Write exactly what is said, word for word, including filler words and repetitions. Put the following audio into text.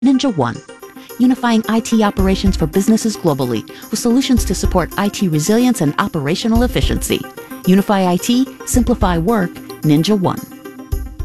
Ninja One, unifying I T operations for businesses globally with solutions to support I T resilience and operational efficiency. Unify I T, simplify work, Ninja One.